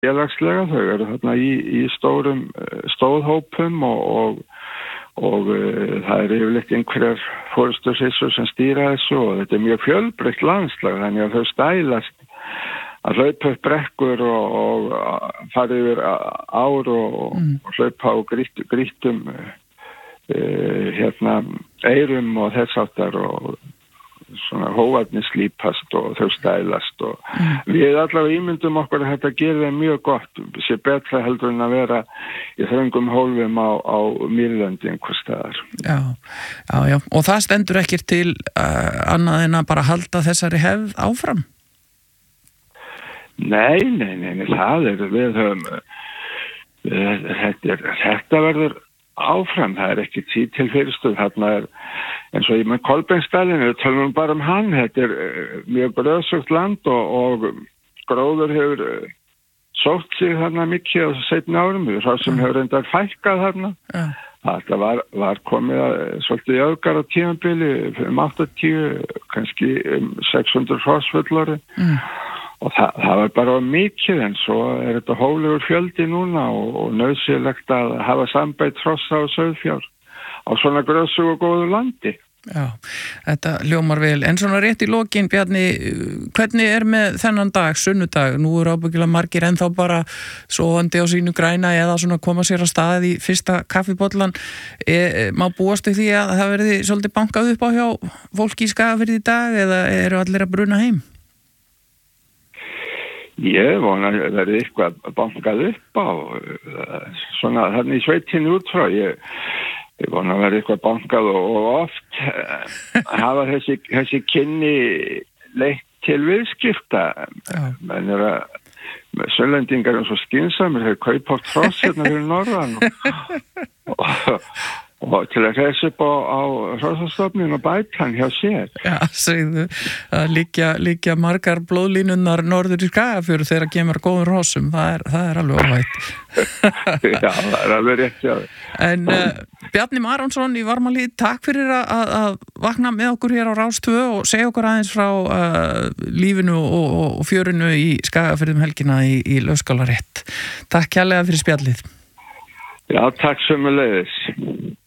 félagslega, þau eru þarna í stórum stóðhópum og það er yfirleitt einhverjar forystusissur sem stýra þessu og þetta er mjög fjölbreytt landslag, þannig að þau stælast að hlaupa upp brekkur og fara yfir ár og hlaupa á grýttum eyrum og þess áttar og svona hóarnir slípast og þau stælast og við allavega ímyndum okkur að þetta gerir þeim mjög gott, sé betra heldur en að vera í þröngum hólfum á Mýrlandi einhvers staðar. Já, og það stendur ekkert til annað en að bara halda þessari hefð áfram? Nei, það við höfum þetta verður áfram, það er ekki tíð til fyrirstöð, þarna er eins og ég með Kolbeinsdalinn, við tölum bara hann, þetta er mjög grösugt land og gróður hefur sótt sig þarna mikið á seinni árum, það sem hefur reyndar fækkað þarna. Þetta var komið svolítið í öfgar á tímabili, 80, kannski 600 hrossfullorði. Og það var bara mikið en svo er þetta hóflegur fjöldi núna og nauðsynlegt að hafa sambætt hrossa og sauðfjár á svona grössu og góðu landi. Já, þetta hljómar vel. En svona rétt í lokin, Bjarni, hvernig er með þennan dag, sunnudag? Nú er ábyggilega margir ennþá bara sofandi á sínu græna eða svona koma sér að stað í fyrsta kaffibollan. Má búast við því að það verði svolítið bankað upp á hjá fólki í Skagafirði í dag eða eru allir að bruna heim? Ég vona að það verði eitthvað bankað upp á svona þannig í sveitinni út frá. Ég vona að verði eitthvað bankað og oft hafa þessi kynni leitt til viðskipta. Menn er að Sörlendingar svo skynsamir, þeir kaupa átt hross hérna fyrir norðan og til að reysa upp á hrossastofnun og bæta hann hjá sér. Já, segðu, að liggja margar blóðlínunnar norður í Skagafjörð þegar kemur góðum hrossum, það er alveg óvægt. Já, það er alveg rétt, já. En Bjarni Marónsson í Varmalíð, takk fyrir að vakna með okkur hér á Rás 2 og segja okkur aðeins frá lífinu og fjörinu í Skagafjörðum helgina í Laufskálarétt. Takk kærlega fyrir spjallið. Já, takk sömuleiðis.